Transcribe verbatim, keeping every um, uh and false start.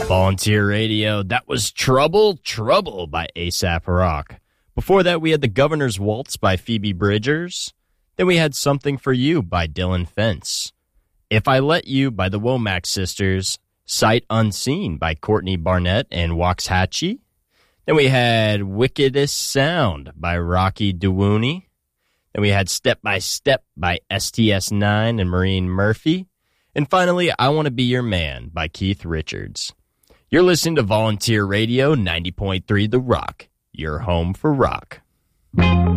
Volunteer Radio. That was Trouble, Trouble by A$AP Rock. Before that, we had The Governor's Waltz by Phoebe Bridgers. Then we had Something for You by Dylan Fence. If I Let You by the Womack Sisters. Sight Unseen by Courtney Barnett and Waxhatchee. Then we had Wickedest Sound by Rocky Duwooni. Then we had Step by Step by S T S nine and Maureen Murphy. And finally, I Want to Be Your Man by Keith Richards. You're listening to Volunteer Radio ninety point three The Rock, your home for rock.